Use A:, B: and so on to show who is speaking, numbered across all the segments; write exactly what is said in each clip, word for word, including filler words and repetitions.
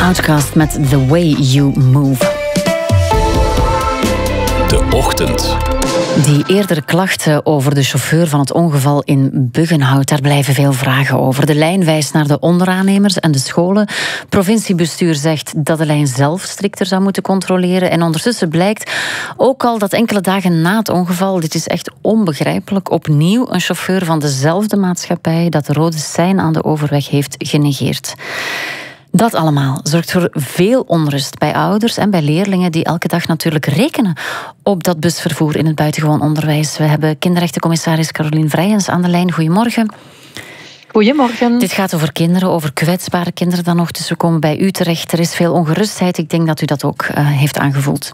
A: Outcast met The Way You Move.
B: De Ochtend.
A: Die eerdere klachten over de chauffeur van het ongeval in Buggenhout, daar blijven veel vragen over. De lijn wijst naar de onderaannemers en de scholen. Provinciebestuur zegt dat de lijn zelf strikter zou moeten controleren. En ondertussen blijkt ook al dat enkele dagen na het ongeval, dit is echt onbegrijpelijk, opnieuw een chauffeur van dezelfde maatschappij dat rode sein aan de overweg heeft genegeerd. Dat allemaal zorgt voor veel onrust bij ouders en bij leerlingen die elke dag natuurlijk rekenen op dat busvervoer in het buitengewoon onderwijs. We hebben kinderrechtencommissaris Caroline Vrijens aan de lijn. Goedemorgen.
C: Goedemorgen.
A: Dit gaat over kinderen, over kwetsbare kinderen dan nog. Dus we komen bij u terecht. Er is veel ongerustheid. Ik denk dat u dat ook uh, heeft aangevoeld.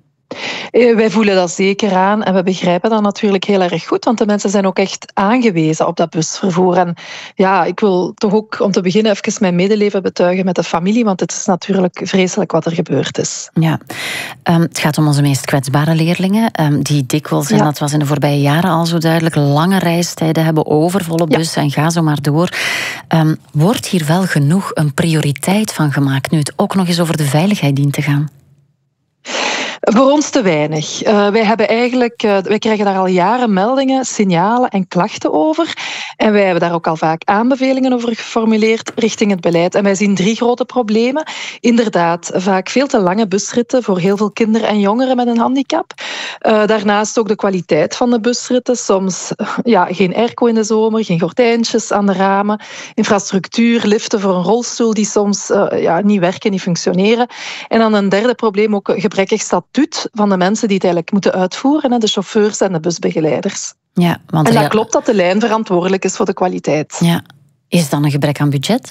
C: Wij voelen dat zeker aan en we begrijpen dat natuurlijk heel erg goed, want de mensen zijn ook echt aangewezen op dat busvervoer. En ja, ik wil toch ook om te beginnen even mijn medeleven betuigen met de familie, want het is natuurlijk vreselijk wat er gebeurd is.
A: Ja, um, het gaat om onze meest kwetsbare leerlingen, um, die dikwijls, en ja. dat was in de voorbije jaren al zo duidelijk, lange reistijden hebben, overvolle bussen ja. en ga zo maar door. Um, wordt hier wel genoeg een prioriteit van gemaakt, nu het ook nog eens over de veiligheid dient te gaan?
C: Voor ons te weinig. Uh, wij, hebben eigenlijk, uh, wij krijgen daar al jaren meldingen, signalen en klachten over. En wij hebben daar ook al vaak aanbevelingen over geformuleerd richting het beleid. En wij zien drie grote problemen. Inderdaad, vaak veel te lange busritten voor heel veel kinderen en jongeren met een handicap. Uh, daarnaast ook de kwaliteit van de busritten. Soms uh, ja, geen airco in de zomer, geen gordijntjes aan de ramen. Infrastructuur, liften voor een rolstoel die soms uh, ja, niet werken, niet functioneren. En dan een derde probleem, ook gebrekkig statuut van de mensen die het eigenlijk moeten uitvoeren, de chauffeurs en de busbegeleiders.
A: Ja, want
C: en dat
A: ja...
C: klopt dat de lijn verantwoordelijk is voor de kwaliteit.
A: Ja. Is het dan een gebrek aan budget?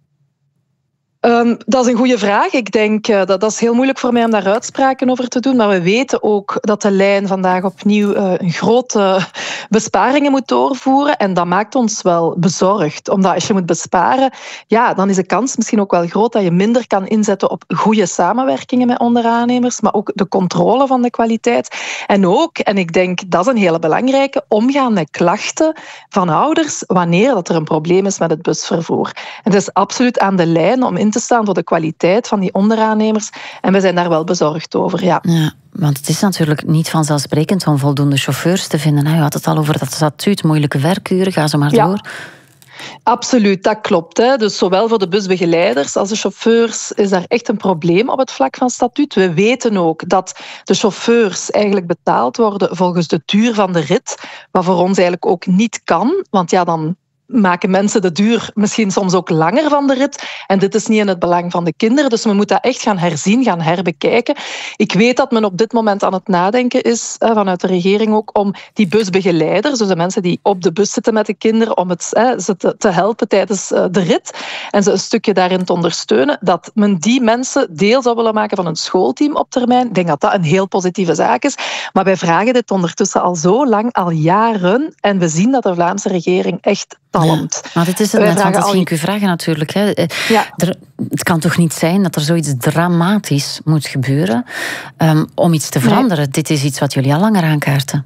C: Um, dat is een goede vraag. Ik denk uh, dat dat is heel moeilijk voor mij om daar uitspraken over te doen. Maar we weten ook dat de lijn vandaag opnieuw uh, een grote besparingen moet doorvoeren. En dat maakt ons wel bezorgd. Omdat als je moet besparen, ja, dan is de kans misschien ook wel groot dat je minder kan inzetten op goede samenwerkingen met onderaannemers, maar ook de controle van de kwaliteit. En ook, en ik denk dat is een hele belangrijke, omgaan met klachten van ouders wanneer dat er een probleem is met het busvervoer. En het is absoluut aan de lijn om in te staan voor de kwaliteit van die onderaannemers. En we zijn daar wel bezorgd over, ja.
A: ja want het is natuurlijk niet vanzelfsprekend om voldoende chauffeurs te vinden. U had het al over dat statuut, moeilijke werkuren, ga zo maar
C: ja.
A: door.
C: Absoluut, dat klopt. Hè. Dus zowel voor de busbegeleiders als de chauffeurs is daar echt een probleem op het vlak van statuut. We weten ook dat de chauffeurs eigenlijk betaald worden volgens de duur van de rit, wat voor ons eigenlijk ook niet kan, want ja, dan maken mensen de duur misschien soms ook langer van de rit. En dit is niet in het belang van de kinderen. Dus we moeten dat echt gaan herzien, gaan herbekijken. Ik weet dat men op dit moment aan het nadenken is, vanuit de regering ook, om die busbegeleiders, dus de mensen die op de bus zitten met de kinderen, om het, ze te, te helpen tijdens de rit en ze een stukje daarin te ondersteunen, dat men die mensen deel zou willen maken van een schoolteam op termijn. Ik denk dat dat een heel positieve zaak is. Maar wij vragen dit ondertussen al zo lang, al jaren. En we zien dat de Vlaamse regering echt talmt.
A: Ja, maar dit is het net, want dat ging ik u vragen natuurlijk. Hè. Ja. Er, het kan toch niet zijn dat er zoiets dramatisch moet gebeuren um, om iets te veranderen? Nee. Dit is iets wat jullie al langer aankaarten.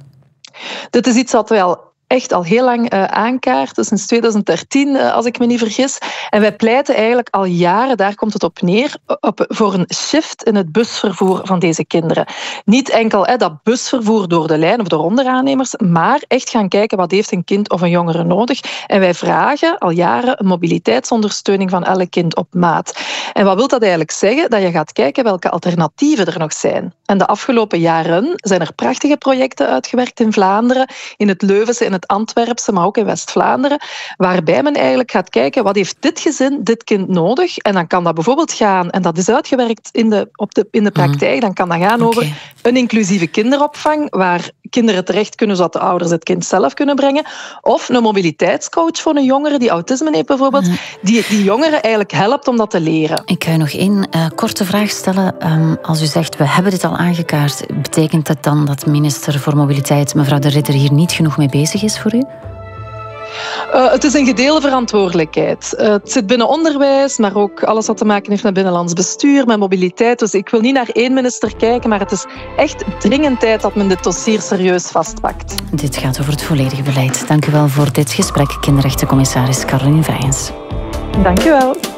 C: Dit is iets wat wij al echt al heel lang uh, aankaart, dus sinds twintig dertien, uh, als ik me niet vergis. En wij pleiten eigenlijk al jaren, daar komt het op neer, op, voor een shift in het busvervoer van deze kinderen. Niet enkel hè, dat busvervoer door de lijn of door onderaannemers, maar echt gaan kijken wat heeft een kind of een jongere nodig. En wij vragen al jaren een mobiliteitsondersteuning van elk kind op maat. En wat wil dat eigenlijk zeggen? Dat je gaat kijken welke alternatieven er nog zijn. En de afgelopen jaren zijn er prachtige projecten uitgewerkt in Vlaanderen, in het Leuvense, in het Antwerpse, maar ook in West-Vlaanderen, waarbij men eigenlijk gaat kijken wat heeft dit gezin, dit kind nodig. En dan kan dat bijvoorbeeld gaan, en dat is uitgewerkt in de, op de, in de praktijk, dan kan dat gaan okay. over een inclusieve kinderopvang, waar kinderen terecht kunnen zodat de ouders het kind zelf kunnen brengen. Of een mobiliteitscoach voor een jongere die autisme heeft bijvoorbeeld, die die jongeren eigenlijk helpt om dat te leren.
A: Ik ga je nog één uh, korte vraag stellen. Um, als u zegt, we hebben dit al aangekaart, betekent dat dan dat minister voor Mobiliteit, mevrouw De Ridder, hier niet genoeg mee bezig is voor u?
C: Uh, het is een gedeelde verantwoordelijkheid. Uh, het zit binnen onderwijs, maar ook alles wat te maken heeft met binnenlands bestuur, met mobiliteit. Dus ik wil niet naar één minister kijken, maar het is echt dringend tijd dat men dit dossier serieus vastpakt.
A: Dit gaat over het volledige beleid. Dank u wel voor dit gesprek, kinderrechtencommissaris Caroline Vrijens.
C: Dank u wel.